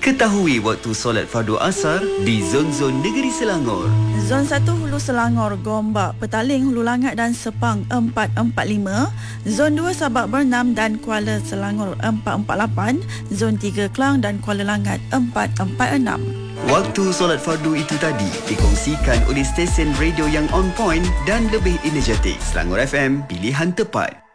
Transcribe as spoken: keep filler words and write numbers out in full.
Ketahui waktu solat fardu asar di zon-zon negeri Selangor. Zon satu Hulu Selangor, Gombak, Petaling, Hulu Langat dan Sepang empat empat lima. Zon dua Sabak Bernam dan Kuala Selangor empat empat lapan. Zon tiga Klang dan Kuala Langat empat empat enam. Waktu solat fardu itu tadi dikongsikan oleh stesen radio yang on point dan lebih energetik. Selangor F M, pilihan tepat.